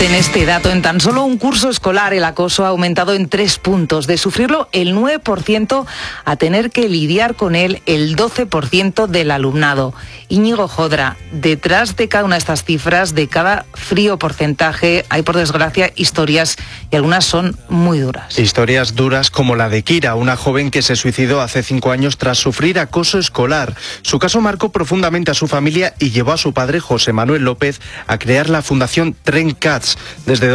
Noten este dato, en tan solo un curso escolar el acoso ha aumentado en 3 puntos, de sufrirlo el 9% a tener que lidiar con él el 12% del alumnado. Íñigo Jodra, detrás de cada una de estas cifras, de cada frío porcentaje, hay por desgracia historias y algunas son muy duras. Historias duras como la de Kira, una joven que se suicidó hace 5 años tras sufrir acoso escolar. Su caso marcó profundamente a su familia y llevó a su padre, José Manuel López, a crear la Fundación Tren Cats. Desde